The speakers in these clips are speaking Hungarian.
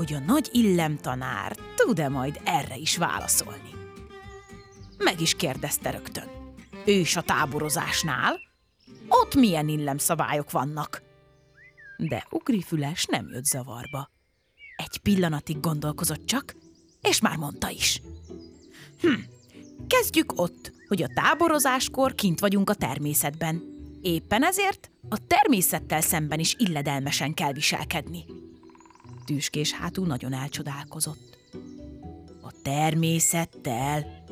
hogy a nagy illemtanár tud-e majd erre is válaszolni. Meg is kérdezte rögtön. Ő is a táborozásnál. Ott milyen illemszabályok vannak? De Ugrifüles nem jött zavarba. Egy pillanatig gondolkozott csak, és már mondta is. Kezdjük ott, hogy a táborozáskor kint vagyunk a természetben. Éppen ezért a természettel szemben is illedelmesen kell viselkedni. Tüskés hátú nagyon elcsodálkozott. A természettel?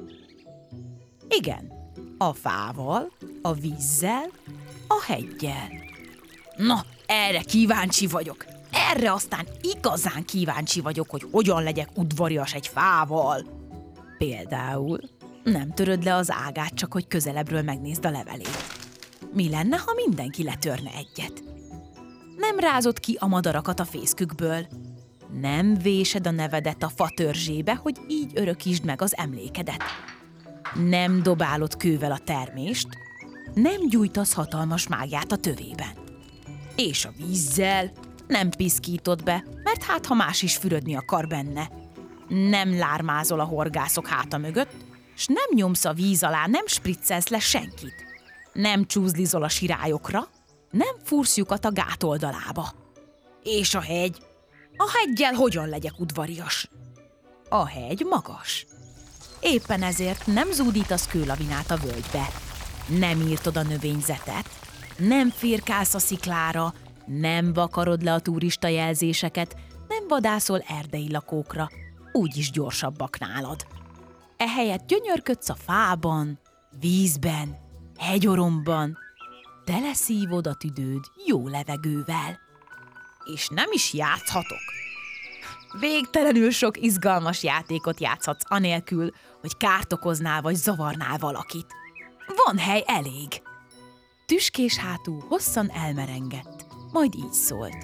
Igen, a fával, a vízzel, a heggyel. Na, erre kíváncsi vagyok. Erre aztán igazán kíváncsi vagyok, hogy hogyan legyek udvarias egy fával. Például nem töröd le az ágát, csak hogy közelebbről megnézd a levelét. Mi lenne, ha mindenki letörne egyet? Nem rázod ki a madarakat a fészkükből. Nem vésed a nevedet a fa törzsébe, hogy így örökítsd meg az emlékedet. Nem dobálod kővel a termést, nem gyújtasz hatalmas mágját a tövében. És a vízzel nem piszkítod be, mert hát ha más is fürödni akar benne. Nem lármázol a horgászok háta mögött, s nem nyomsz a víz alá, nem spriccelsz le senkit. Nem csúzlizol a sirályokra, nem fúrsz lyukat a gát oldalába. És a hegy? A heggyel hogyan legyek udvarias? A hegy magas. Éppen ezért nem zúdítasz kőlavinát a völgybe. Nem írtod a növényzetet, nem firkálsz a sziklára, nem vakarod le a turista jelzéseket, nem vadászol erdei lakókra, úgyis gyorsabbak nálad. Ehelyett gyönyörködsz a fában, vízben, hegyoromban, teleszívod a tüdőd jó levegővel. És nem is játszhatok. Végtelenül sok izgalmas játékot játszhatsz anélkül, hogy kárt okoznál vagy zavarnál valakit. Van hely elég. Tüskés hátú hosszan elmerengett, majd így szólt.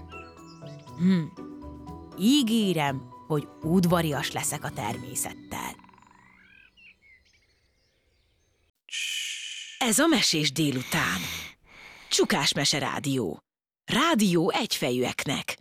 Ígérem, hogy udvarias leszek a természettel. Ez a Mesés délután. Csukás Mese Rádió. Rádió egyfejűeknek.